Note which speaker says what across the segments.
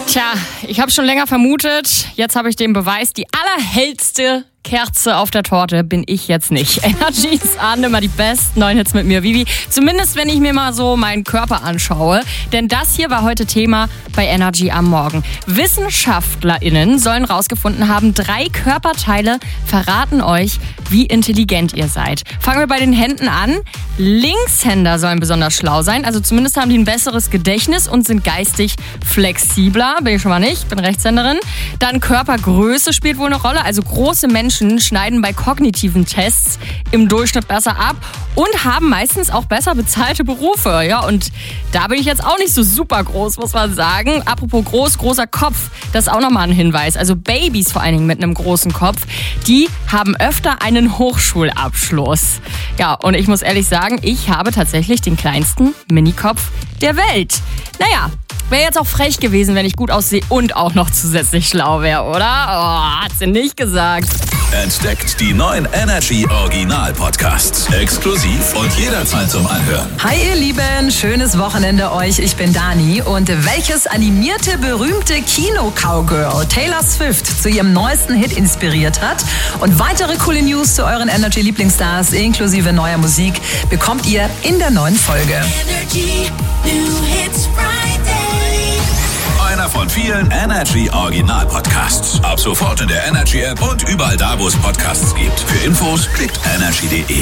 Speaker 1: Tja, ich habe schon länger vermutet, jetzt habe ich den Beweis, die allerhellste Kerze auf der Torte bin ich jetzt nicht. Energy ist an, immer die besten 9 Hits mit mir, Vivi. Zumindest, wenn ich mir mal so meinen Körper anschaue. Denn das hier war heute Thema bei Energy am Morgen. WissenschaftlerInnen sollen rausgefunden haben, 3 Körperteile verraten euch, wie intelligent ihr seid. Fangen wir bei den Händen an. Linkshänder sollen besonders schlau sein. Also zumindest haben die ein besseres Gedächtnis und sind geistig flexibler. Bin ich schon mal nicht, bin Rechtshänderin. Dann Körpergröße spielt wohl eine Rolle. Also große Menschen schneiden bei kognitiven Tests im Durchschnitt besser ab und haben meistens auch besser bezahlte Berufe. Ja, und da bin ich jetzt auch nicht so super groß, muss man sagen. Apropos großer Kopf, das ist auch nochmal ein Hinweis. Also Babys vor allen Dingen mit einem großen Kopf, die haben öfter einen Hochschulabschluss. Ja, und ich muss ehrlich sagen, ich habe tatsächlich den kleinsten Minikopf der Welt. Naja, wäre jetzt auch frech gewesen, wenn ich gut aussehe und auch noch zusätzlich schlau wäre, oder? Oh, hat sie nicht gesagt.
Speaker 2: Entdeckt die neuen Energy Original Podcasts. Exklusiv und jederzeit zum Anhören.
Speaker 3: Hi ihr Lieben, schönes Wochenende euch. Ich bin Dani. Und welches animierte, berühmte Kino-Cowgirl Taylor Swift zu ihrem neuesten Hit inspiriert hat und weitere coole News zu euren Energy-Lieblingsstars inklusive neuer Musik bekommt ihr in der neuen Folge.
Speaker 4: Energy New Hits Friday.
Speaker 2: Einer von vielen Energy Original Podcasts. Ab sofort in der Energy App und überall da, wo es Podcasts gibt. Für Infos klickt energy.de.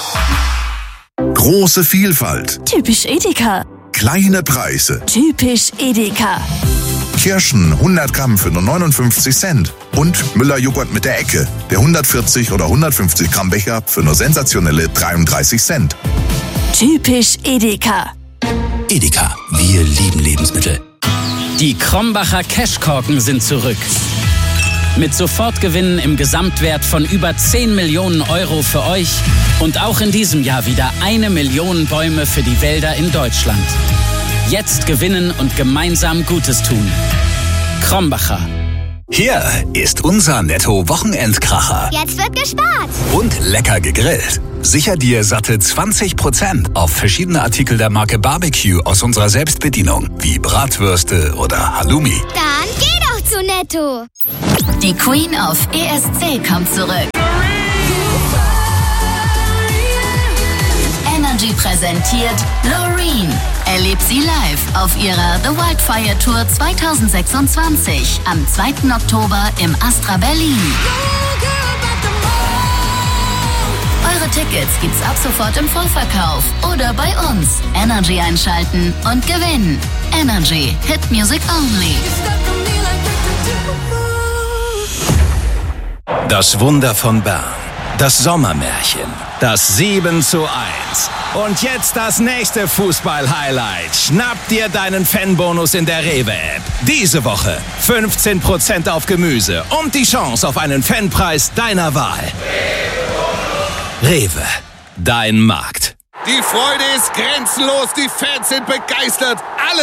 Speaker 5: Große Vielfalt,
Speaker 6: Typisch Edeka.
Speaker 5: kleine Preise.
Speaker 6: Typisch Edeka.
Speaker 5: Kirschen 100 Gramm für nur 59 Cent. Und Müller-Joghurt mit der Ecke. Der 140 oder 150 Gramm Becher für nur sensationelle 33 Cent.
Speaker 6: Typisch Edeka.
Speaker 7: Edeka, wir lieben Lebensmittel. Die Krombacher Cashkorken sind zurück. Mit Sofortgewinnen im Gesamtwert von über 10 Millionen Euro für euch und auch in diesem Jahr wieder 1 Million Bäume für die Wälder in Deutschland. Jetzt gewinnen und gemeinsam Gutes tun. Krombacher.
Speaker 2: Hier ist unser Netto-Wochenendkracher.
Speaker 4: Jetzt wird gespart.
Speaker 2: Und lecker gegrillt. Sicher dir satte 20% auf verschiedene Artikel der Marke Barbecue aus unserer Selbstbedienung, wie Bratwürste oder Halloumi.
Speaker 4: Dann geh doch zu Netto.
Speaker 6: Die Queen of ESC kommt zurück. Energy präsentiert Loreen. Erlebt sie live auf ihrer The Wildfire Tour 2026 am 2. Oktober im Astra Berlin. Eure Tickets gibt's ab sofort im Vorverkauf oder bei uns. Energy einschalten und gewinnen. Energy Hit Music Only.
Speaker 2: Das Wunder von Bern. Das Sommermärchen. Das 7:1. Und jetzt das nächste Fußball-Highlight. Schnapp dir deinen Fanbonus in der Rewe-App. Diese Woche 15% auf Gemüse und die Chance auf einen Fanpreis deiner Wahl. Rewe, dein Markt.
Speaker 8: Die Freude ist grenzenlos, die Fans sind begeistert. Alle